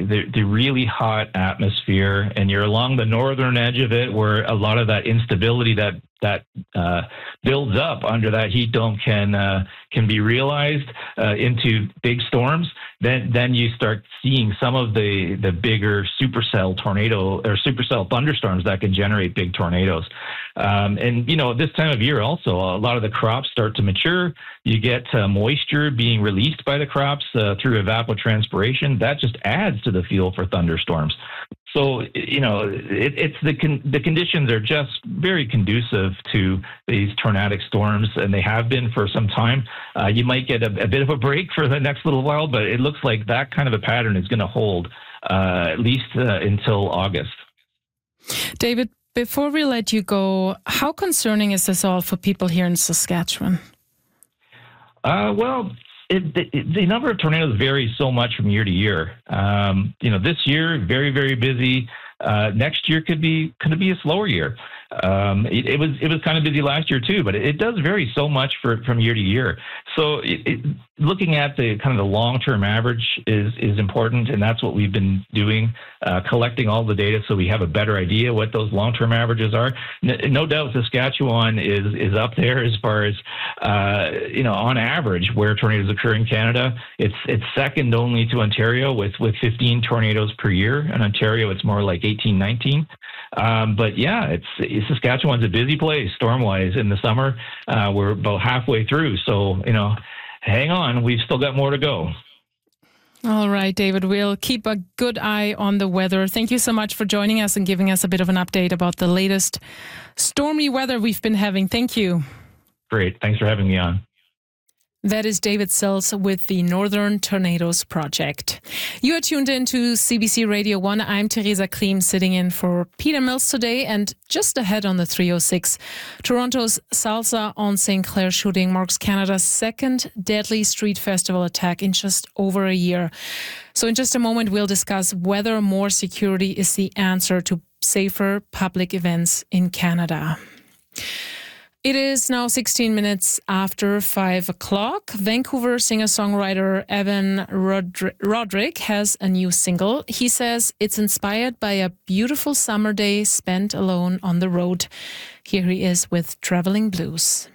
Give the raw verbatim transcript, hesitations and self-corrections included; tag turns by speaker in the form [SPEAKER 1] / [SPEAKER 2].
[SPEAKER 1] the, the really hot atmosphere, and you're along the northern edge of it, where a lot of that instability that that uh, builds up under that heat dome can uh, can be realized uh, into big storms. Then then you start seeing some of the the bigger supercell tornado or supercell thunderstorms that can generate big tornadoes. Um, and you know, this time of year also, a lot of the crops start to mature. You get uh, moisture being released by the crops uh, through evapotranspiration. That just adds to the fuel for thunderstorms. So, you know, it, it's the con- the conditions are just very conducive to these tornadic storms, and they have been for some time. Uh, you might get a, a bit of a break for the next little while, but it looks like that kind of a pattern is going to hold uh, at least uh, until August.
[SPEAKER 2] David, before we let you go, how concerning is this all for people here in Saskatchewan?
[SPEAKER 1] Uh, well, It, it, the number of tornadoes varies so much from year to year. Um, you know, this year, very, very busy. Uh, next year could be could be a slower year. Um, it, it was it was kind of busy last year too, but it, it does vary so much for, from year to year. So it, it, looking at the kind of the long-term average is is important, and that's what we've been doing, uh, collecting all the data so we have a better idea what those long-term averages are. No, no doubt Saskatchewan is is up there as far as uh, you know, on average where tornadoes occur in Canada. It's it's second only to Ontario with with fifteen tornadoes per year. In Ontario, it's more like eighteen, nineteen. Um, but yeah, it's, it's Saskatchewan's a busy place storm-wise in the summer. Uh, we're about halfway through, so you know, hang on, we've still got more to go.
[SPEAKER 2] All right, David, we'll keep a good eye on the weather. Thank you so much for joining us and giving us a bit of an update about the latest stormy weather we've been having. Thank you.
[SPEAKER 1] Great. Thanks for having me on.
[SPEAKER 2] That is David Sills with the Northern Tornadoes Project. You are tuned in to C B C Radio one. I'm Theresa Kreem, sitting in for Peter Mills today. And just ahead on the three oh six, Toronto's Salsa on Saint Clair shooting marks Canada's second deadly street festival attack in just over a year. So in just a moment, we'll discuss whether more security is the answer to safer public events in Canada. It is now sixteen minutes after five o'clock. Vancouver singer-songwriter Evan Rodri- Roderick has a new single. He says it's inspired by a beautiful summer day spent alone on the road. Here he is with Traveling Blues.